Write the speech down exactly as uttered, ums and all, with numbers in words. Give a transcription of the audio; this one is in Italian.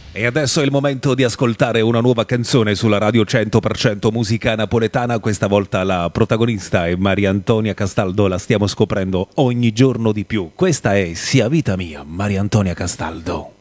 E adesso è il momento di ascoltare una nuova canzone sulla radio cento per cento musica napoletana. Questa volta la protagonista è Maria Antonia Castaldo, la stiamo scoprendo ogni giorno di più. Questa è Sia vita mia, Maria Antonia Castaldo.